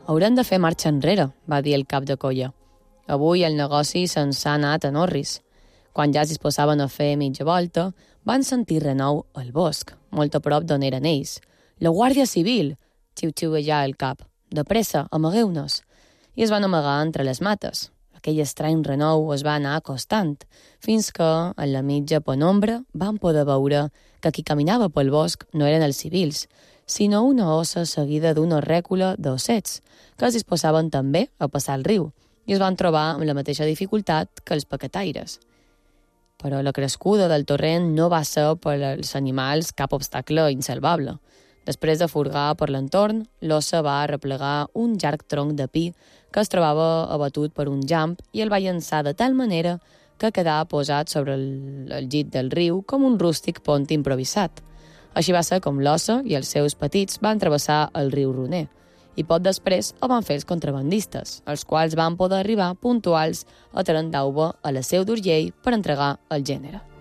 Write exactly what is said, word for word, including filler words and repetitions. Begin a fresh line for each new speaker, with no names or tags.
«Haurem de fer marxa enrere», va dir el cap de colla. Avui el negoci se'ns ha anat a Norris. Quan ja es disposaven a fer mitja volta, van sentir renou al bosc, molt a prop d'on eren ells. «La Guàrdia Civil!», xiu-xiuejà el cap. «De pressa, amagueu-nos!» I es van amagar entre les mates. Aquell estrany renou es va anar acostant, fins que, en la mitja penombra, van poder veure que qui caminava pel bosc no eren els civils, sinó una ossa seguida d'una rècula d'ossets, que es disposaven també a passar el riu, i es van trobar amb la mateixa dificultat que els paquetaires. Però la crescuda del torrent no va ser per als animals cap obstacle insalvable. Després de furgar per l'entorn, l'ossa va arreplegar un llarg tronc de pi que es trobava abatut per un llamp i el va llançar de tal manera que quedava posat sobre el, el llit del riu com un rústic pont improvisat. Així va ser com l'ossa i els seus petits van travessar el riu Roner, i poc després ho van fer els contrabandistes, els quals van poder arribar puntuals a Tarandauba a la Seu d'Urgell per entregar el gènere.